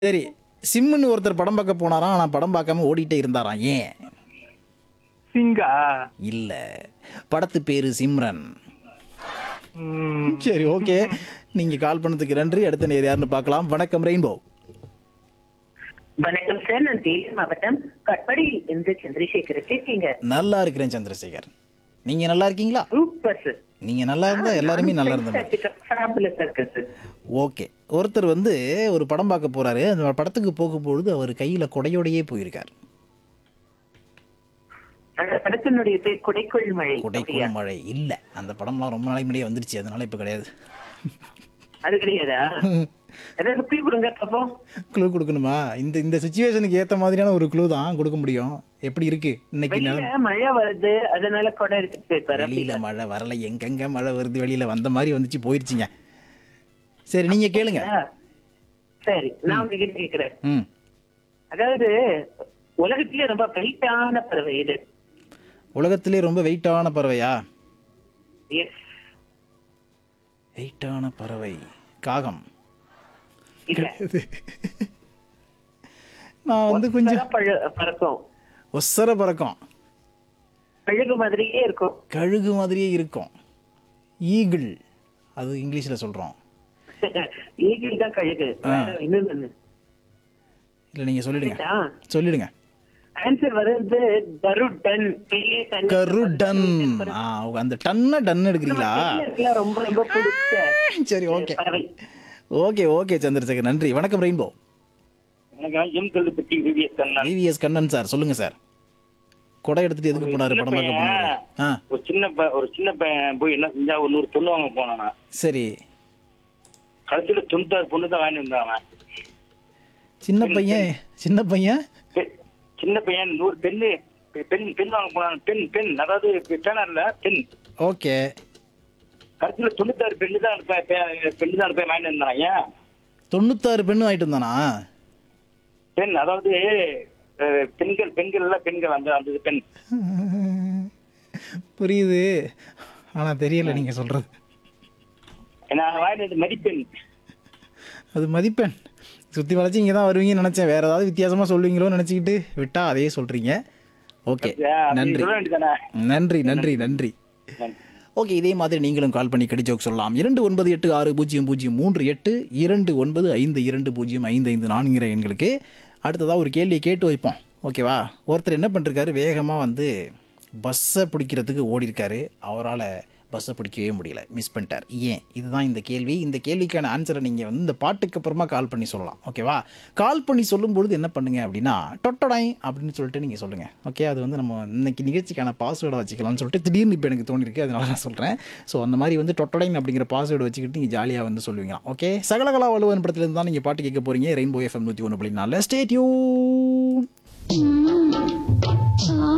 சரி. சிம்முன்னு ஒருத்தர் படம் பார்க்க போனாராம். ஆனா படம் பார்க்காம ஓடிட்டே இருந்தாராம். ஏன்? சிங்கா. இல்ல. படத்து பேரு சிம்ரன். ம், சரி, ஓகே. நீங்க கால் பண்ணதுக்கு நன்றி. அடுத்த நேர் யாருன்னு பார்க்கலாம். வணக்கம் ரெயின்போ. வணக்கம் சார், நான் தேனி மாவட்டம் கட்படியில் இருந்து சந்திரசேகர் இருக்கீங்க. நல்லா இருக்கிறேன் சந்திரசேகர். நீங்க நல்லா இருக்கீங்களா? Super sir. நீங்க நல்லா இருந்தா எல்லாருமே நல்லா இருந்தாங்க. ஃபேபுலஸா இருக்கு சார். ஓகே. ஒருத்தர் ஒரு படம் பார்க்க போறாரு. அந்த படத்துக்கு போகும்பொழுது அவர் கையில கொடையோடையே போயிருக்கார். அந்த படத்தினுடைய பேர் குடைக்குள் மழை. அப்படியா? கொடைக்குள் மழை இல்ல. அந்த படம்லாம் ரொம்ப நாளைக்கு முன்னாடியே வந்துருச்சு. அதனால இப்ப கிடையாது. அது கிடையாதா? ஏதாவது க்ளூ கொடுங்க பாப்போம். க்ளூ கொடுக்கணுமா? இந்த இந்த சுச்சுவேஷனுக்கு ஏத்த மாதிரியான ஒரு க்ளூ தான் கொடுக்க முடியும். எப்படி இருக்கு இன்னைக்கு வெளியில நிலைமை? மழை வருது, அதனால கொடை எடுத்துட்டு போயிருப்பாரு. வெளியில மழை வரல. எங்கெங்க மழை வருது, வெளியில வந்த மாதிரி வந்துச்சு போயிருச்சுங்க. சரி, நீங்க கேளுங்க. சரி, நான் உங்ககிட்ட கேக்குறேன். ம். அதாவது உலகத்திலே ரொம்ப வெயிட்டான பறவை இது. உலகத்திலே ரொம்ப வெயிட்டான பறவையா? எஸ். வெயிட்டான பறவை காகம். இல்ல. நான் கொஞ்சம் பறக்கும். ஒசர பறக்கும். கழுகு மாதிரியே இருக்கும். கழுகு மாதிரியே இருக்கும். ஈகிள். அது இங்கிலீஷ்ல சொல்றோம். ஈகிள் தான் கழுகு. இன்னொன்னு இல்ல, நீங்க சொல்லிடுங்க. ஆன்சர் வருது கருடன். பெரிய தண்ணி. கருடன். அந்த டன் எடுக்கிறீங்களா? பெரியவர்களுக்கு ரொம்ப ரொம்ப பிடிச்ச சரி, ஓகே. பறவை. ஓகே சந்திரசேகர், நன்றி. வணக்கம் ரெயின்போ. விவிஎஸ் கண்ணன் சார், சொல்லுங்க சார். கொடை எடுத்துட்டு எதுக்கு போனாரு? படம் பார்க்க போனாரு. ஒரு சின்ன பையன் போய் என்ன செஞ்சா ஒரு 100 பொண்ணு வாங்க போனானா. சரி. கடைசியில 96 பொண்ணு தான் வாங்கி வந்தாங்க. சின்ன பையன் சின்ன பையன் 100 பெண் வாங்க போனாங்க. பெண் அதாவது பேனர்ல பெண். ஓகே. கடைசியில 96 பெண்ணு தான் வாங்கி வந்தாங்க. 96 பெண்ணு ஆயிட்டு இருந்தானா? பெண் அதாவது பெண்கள் எல்லாம் பெண்கள் அந்த பெண். புரியுது, ஆனா தெரியல நீங்க சொல்றது. நான் வாங்கினது மதிப்பெண். அது மதிப்பெண். சுத்தி வளைச்சு இங்க தான் வருவீங்கன்னு நினைச்சேன். வேற ஏதாவது வித்தியாசமா சொல்லுவீங்களோன்னு நினைச்சுக்கிட்டு விட்டா அதையே சொல்றீங்க. ஓகே, நன்றி. ஓகே, இதே மாதிரி நீங்களும் கால் பண்ணி கடிஜோக் சொல்லலாம். 29860038 2952205554 எண்களுக்கு. அடுத்ததாக ஒரு கேள்வியை கேட்டு வைப்போம். ஓகேவா? ஒருத்தர் என்ன பண்ணிருக்காரு, வேகமாக பஸ்ஸை பிடிக்கிறதுக்கு ஓடி இருக்காரு. அவரால் பஸ்ஸை பிடிக்கவே முடியல, மிஸ் பண்ணிட்டார். ஏன்? இதுதான் இந்த கேள்வி. இந்த கேள்விக்கான ஆன்சரை நீங்கள் இந்த பாட்டுக்கு அப்புறமா கால் பண்ணி சொல்லலாம். ஓகேவா? கால் பண்ணி சொல்லும்பொழுது என்ன பண்ணுங்க அப்படின்னா, டொட்டடாய் அப்படின்னு சொல்லிட்டு நீங்கள் சொல்லுங்கள். ஓகே, அது நம்ம இன்னைக்கு நிகழ்ச்சிக்கான பாஸ்வேர்டை வச்சுக்கலாம்னு சொல்லிட்டு திடீர்னு இப்போ எனக்கு தோணிருக்கு, அதனால நான் சொல்கிறேன். ஸோ அந்த மாதிரி டொட்டடைன் அப்படிங்கிற பாஸ்வேர்டு வச்சுக்கிட்டு நீங்கள் ஜாலியாக சொல்லுவீங்களா? ஓகே, சகலகலா வலுவன் படத்துலேருந்து தான் நீங்கள் பாட்டு கேட்க போகிறீங்க. Rainbow FM 101.4. Stay tune.